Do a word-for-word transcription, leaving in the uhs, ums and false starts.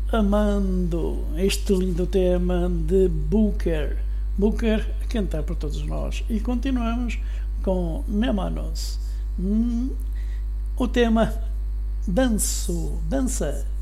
Amando este lindo tema de Booker. Booker a cantar para todos nós. E continuamos com Nemanos. Hum, o tema Danço, Dança.